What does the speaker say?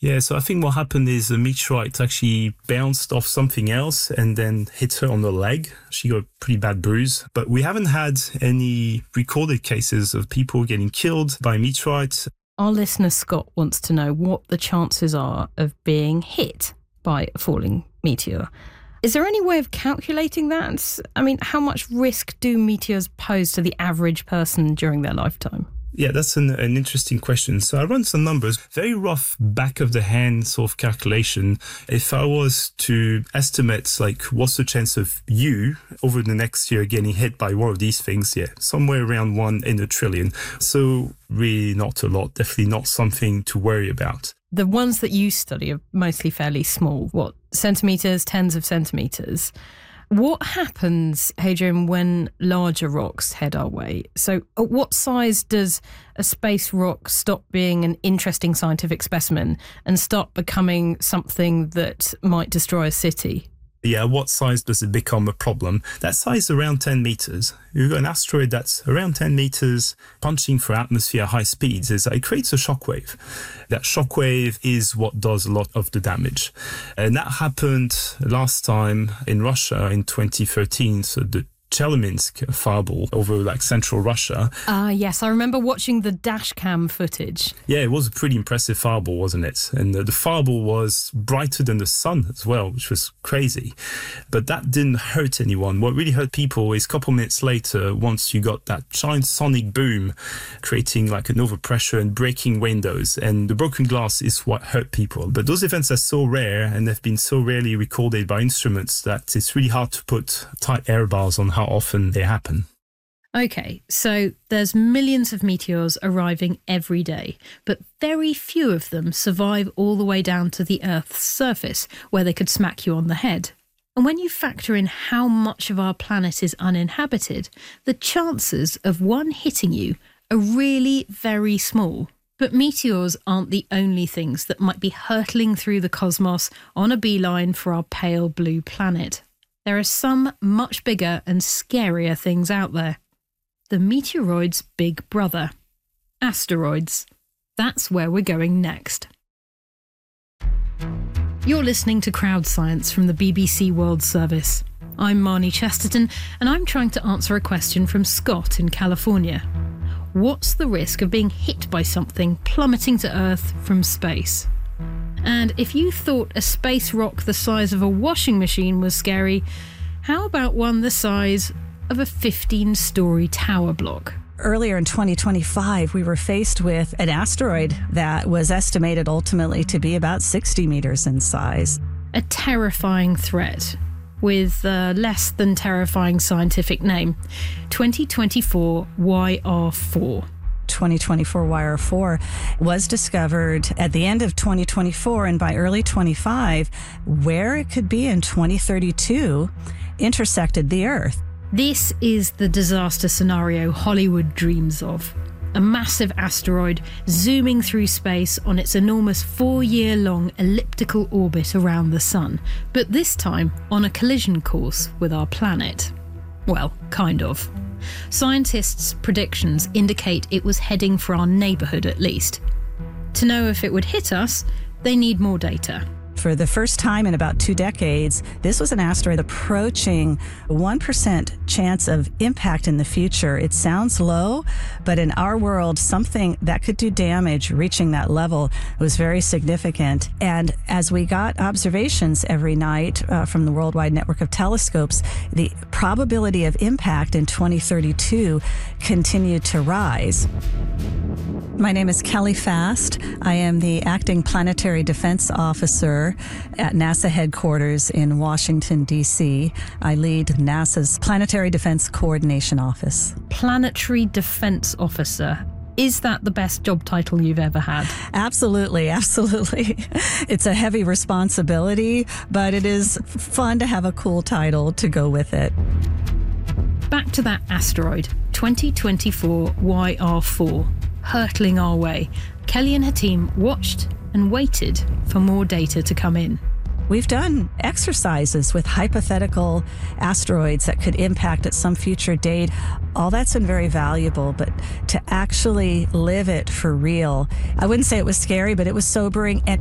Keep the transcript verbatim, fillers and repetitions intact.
Yeah, so I think what happened is a meteorite actually bounced off something else and then hit her on the leg. She got a pretty bad bruise. But we haven't had any recorded cases of people getting killed by meteorites. Our listener Scott wants to know what the chances are of being hit by a falling meteor. Is there any way of calculating that? I mean, how much risk do meteors pose to the average person during their lifetime? Yeah, that's an, an interesting question. So I run some numbers, very rough back of the hand sort of calculation. If I was to estimate, like, what's the chance of you over the next year getting hit by one of these things? Yeah, somewhere around one in a trillion. So really not a lot, definitely not something to worry about. The ones that you study are mostly fairly small, what, centimetres, tens of centimetres. What happens, Hadrian, when larger rocks head our way? So at what size does a space rock stop being an interesting scientific specimen and start becoming something that might destroy a city? Yeah, what size does it become a problem? That size is around ten meters. You've got an asteroid that's around ten meters, punching through atmosphere at high speeds. Is that it creates a shockwave. That shockwave is what does a lot of the damage. And that happened last time in Russia in twenty thirteen. So the Chelyabinsk fireball over like central Russia. Ah, uh, yes, I remember watching the dash cam footage. Yeah, it was a pretty impressive fireball, wasn't it? And the, the fireball was brighter than the sun as well, which was crazy. But that didn't hurt anyone. What really hurt people is a couple minutes later, once you got that giant sonic boom, creating like an overpressure and breaking windows. And the broken glass is what hurt people. But those events are so rare and they've been so rarely recorded by instruments that it's really hard to put tight error bars on how often they happen. Okay, so there's millions of meteors arriving every day, but very few of them survive all the way down to the Earth's surface, where they could smack you on the head. And when you factor in how much of our planet is uninhabited, the chances of one hitting you are really very small. But meteors aren't the only things that might be hurtling through the cosmos on a beeline for our pale blue planet. There are some much bigger and scarier things out there. The meteoroid's big brother. Asteroids. That's where we're going next. You're listening to Crowd Science from the B B C World Service. I'm Marnie Chesterton, and I'm trying to answer a question from Scott in California. What's the risk of being hit by something plummeting to Earth from space? And if you thought a space rock the size of a washing machine was scary, how about one the size of a fifteen-story tower block? Earlier in twenty twenty-five, we were faced with an asteroid that was estimated ultimately to be about sixty meters in size. A terrifying threat with a less than terrifying scientific name, twenty twenty-four Y R four. twenty twenty-four Y R four was discovered at the end of twenty twenty-four, and by early twenty-five, where it could be in twenty thirty-two, intersected the Earth. This is the disaster scenario Hollywood dreams of. A massive asteroid zooming through space on its enormous four-year-long elliptical orbit around the Sun, but this time on a collision course with our planet. Well, kind of. Scientists' predictions indicate it was heading for our neighbourhood at least. To know if it would hit us, they need more data. For the first time in about two decades, this was an asteroid approaching one percent chance of impact in the future. It sounds low, but in our world, something that could do damage reaching that level was very significant. And as we got observations every night uh, from the worldwide network of telescopes, the probability of impact in twenty thirty-two continued to rise. My name is Kelly Fast. I am the acting planetary defense officer at NASA headquarters in Washington, D C. I lead NASA's Planetary Defense Coordination Office. Planetary Defense Officer. Is that the best job title you've ever had? Absolutely, absolutely. It's a heavy responsibility, but it is fun to have a cool title to go with it. Back to that asteroid, twenty twenty-four Y R four. Hurtling our way, Kelly and her team watched and waited for more data to come in. We've done exercises with hypothetical asteroids that could impact at some future date. All that's been very valuable, but to actually live it for real, I wouldn't say it was scary, but it was sobering and